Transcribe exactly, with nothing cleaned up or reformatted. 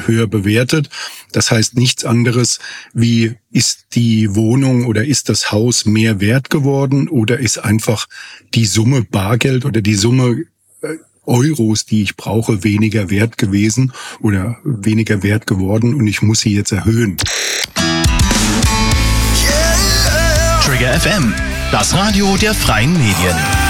höher bewertet. Das heißt nichts anderes wie, ist die Wohnung oder ist das Haus mehr wert geworden oder ist einfach die Summe Bargeld oder die Summe Euros, die ich brauche, weniger wert gewesen oder weniger wert geworden und ich muss sie jetzt erhöhen. Trigger F M, das Radio der freien Medien.